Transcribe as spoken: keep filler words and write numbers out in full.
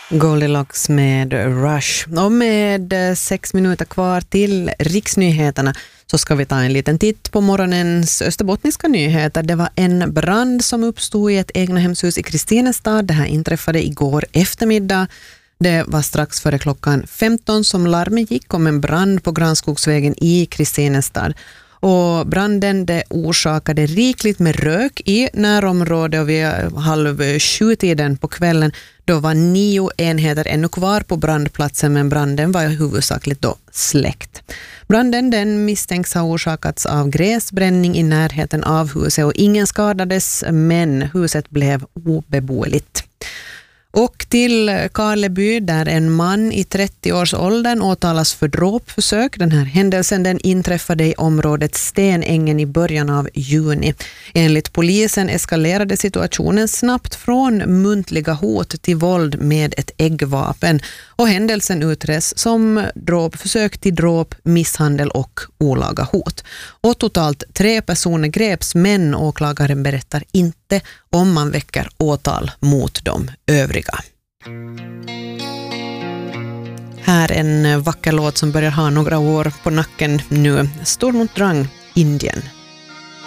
Goldilocks med Rush. Och med sex minuter kvar till riksnyheterna så ska vi ta en liten titt på morgonens österbottniska nyheter. Det var en brand som uppstod i ett egnahemshus i Kristinestad. Det här inträffade igår eftermiddag. Det var strax före klockan femton som larmet gick om en brand på Granskogsvägen i Kristinestad. Och branden det orsakade rikligt med rök i närområdet, och vid halv sju-tiden på kvällen då var nio enheter ännu kvar på brandplatsen, men branden var huvudsakligt då släckt. Branden den misstänks ha orsakats av gräsbränning i närheten av huset och ingen skadades, men huset blev obeboeligt. Och till Karleby där en man i trettio-årsåldern åtalas för dråpförsök. Den här händelsen den inträffade i området Stenängen i början av juni. Enligt polisen eskalerade situationen snabbt från muntliga hot till våld med ett äggvapen. Och händelsen utreds som dråp, försök till dråp, misshandel och olaga hot. Och totalt tre personer greps, men åklagaren berättar inte om man väcker åtal mot de övriga. Här en vacker låt som börjar ha några år på nacken nu. Stormont Drang, Indien.